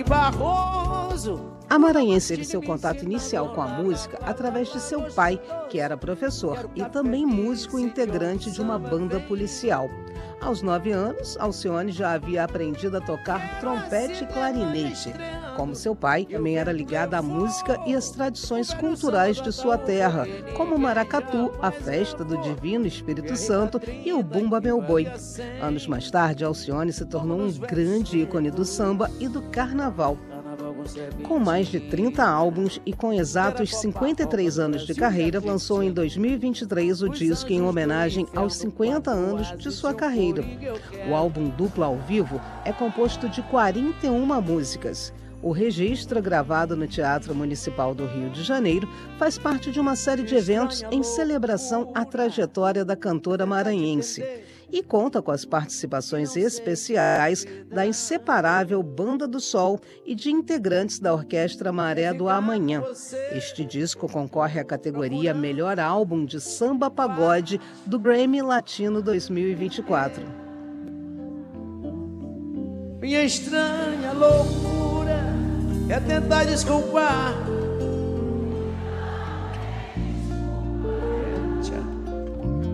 Barroso. A maranhense teve seu contato inicial com a música através de seu pai, que era professor e também músico integrante de uma banda policial. Aos 9 anos, Alcione já havia aprendido a tocar trompete e clarinete. Como seu pai, também era ligada à música e às tradições culturais de sua terra, como o maracatu, a festa do Divino Espírito Santo e o Bumba Meu Boi. Anos mais tarde, Alcione se tornou um grande ícone do samba e do carnaval. Com mais de 30 álbuns e com exatos 53 anos de carreira, lançou em 2023 o disco em homenagem aos 50 anos de sua carreira. O álbum duplo ao vivo é composto de 41 músicas. O registro, gravado no Teatro Municipal do Rio de Janeiro, faz parte de uma série de eventos em celebração à trajetória da cantora maranhense e conta com as participações especiais da inseparável Banda do Sol e de integrantes da Orquestra Maré do Amanhã. Este disco concorre à categoria Melhor Álbum de Samba Pagode do Grammy Latino 2024. Minha estranha loucura é tentar desculpar